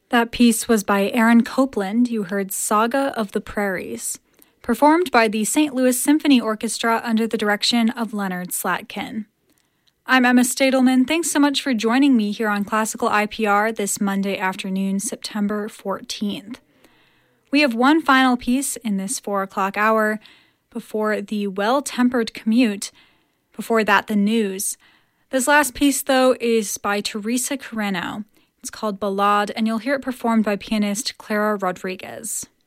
That piece was by Aaron Copland. You heard Saga of the Prairies, performed by the St. Louis Symphony Orchestra under the direction of Leonard Slatkin. I'm Emma Stadelman. Thanks so much for joining me here on Classical IPR this Monday afternoon, September 14th. We have one final piece in this 4 o'clock hour before the Well-Tempered Commute. Before that, the news. This last piece, though, is by Teresa Carreno. It's called Ballade, and you'll hear it performed by pianist Clara Rodriguez.